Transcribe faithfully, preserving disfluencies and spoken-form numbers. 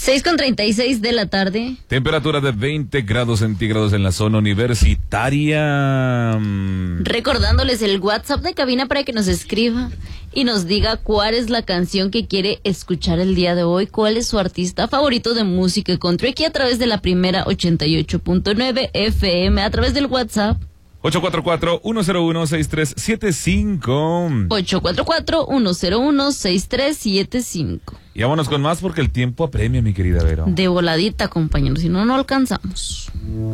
seis con treinta y seis de la tarde. Temperatura de veinte grados centígrados en la zona universitaria. Recordándoles el WhatsApp de cabina para que nos escriba y nos diga cuál es la canción que quiere escuchar el día de hoy, cuál es su artista favorito de música country, aquí a través de la primera ochenta y ocho punto nueve F M, a través del WhatsApp. ocho cuatro cuatro, uno cero uno, seis tres siete cinco. ocho cuatro cuatro, uno cero uno, seis tres siete cinco. Y vámonos con más porque el tiempo apremia, mi querida Vero. De voladita, compañeros, si no, no alcanzamos.